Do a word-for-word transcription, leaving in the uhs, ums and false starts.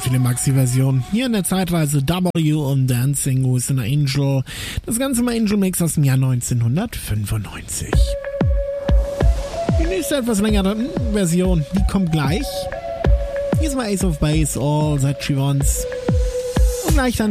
für die Maxi-Version. Hier in der Zeitreise W und Dancing with an Angel. Das Ganze mal Angel Mix aus dem Jahr neunzehnhundertfünfundneunzig. Die nächste etwas längere Version, die kommt gleich. Hier ist mal Ace of Base, All That She Wants. Und gleich dann